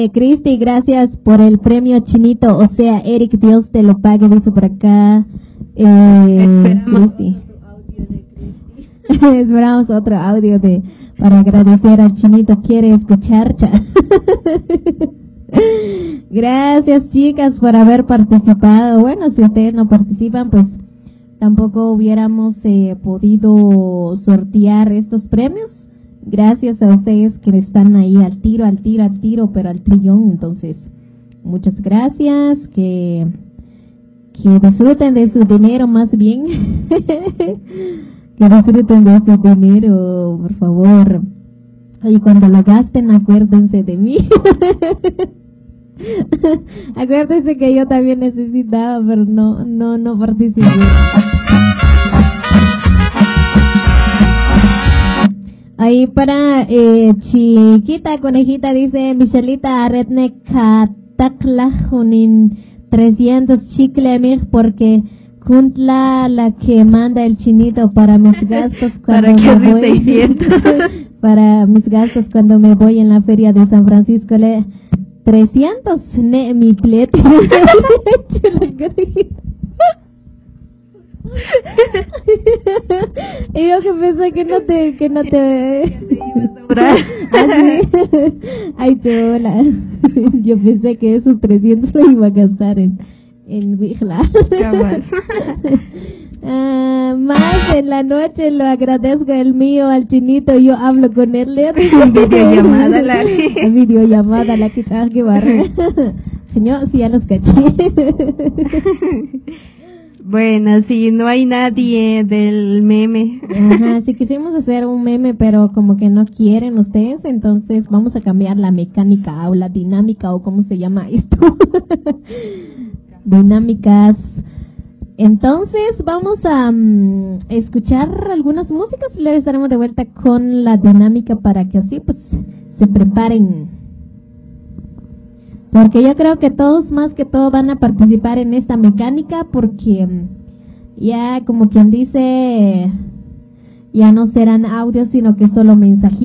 Cristi, gracias por el premio Chinito. O sea, Eric, Dios te lo pague, dice por acá. Cristi. Esperamos otro audio para agradecer al Chinito. Quiere escuchar. Gracias, chicas, por haber participado. Bueno, si ustedes no participan, pues tampoco hubiéramos podido sortear estos premios. Gracias a ustedes que están ahí al tiro, pero al trillón. Entonces, muchas gracias. Que disfruten de su dinero más bien. Que disfruten de su dinero, por favor. Y cuando lo gasten, acuérdense de mí. Acuérdense que yo también necesitaba, pero no participé. Ahí para chiquita conejita dice Michelita Redne Kataklajunin 300 chicle porque Kuntla la que manda el Chinito para mis gastos cuando ¿Para me voy 600? para mis gastos cuando me voy en la feria de San Francisco 300 ne mi plete. Y yo que pensé que no te así. Ay, chola. Yo pensé que esos 300 lo iba a gastar en Wigla. Más en la noche lo agradezco el mío al Chinito, yo hablo con él. Videollamada la que barra. Señor, sí, ya los caché. Bueno, sí, no hay nadie del meme. Ajá, sí quisimos hacer un meme, pero como que no quieren ustedes, entonces vamos a cambiar la mecánica o la dinámica o cómo se llama esto. Dinámicas. Entonces vamos a escuchar algunas músicas y luego estaremos de vuelta con la dinámica para que así pues se preparen. Porque yo creo que todos más que todo van a participar en esta mecánica porque ya como quien dice, ya no serán audios sino que solo mensajitos.